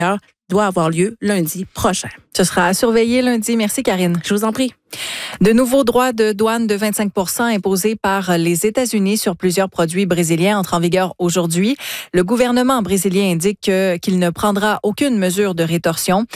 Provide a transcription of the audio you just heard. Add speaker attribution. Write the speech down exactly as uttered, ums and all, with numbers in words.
Speaker 1: doit avoir lieu lundi prochain.
Speaker 2: Ce sera à surveiller lundi. Merci, Karine.
Speaker 1: Je vous en prie.
Speaker 2: De nouveaux droits de douane de vingt-cinq pour cent imposés par les États-Unis sur plusieurs produits brésiliens entrent en vigueur aujourd'hui. Le gouvernement brésilien indique que, qu'il ne prendra aucune mesure de rétorsion.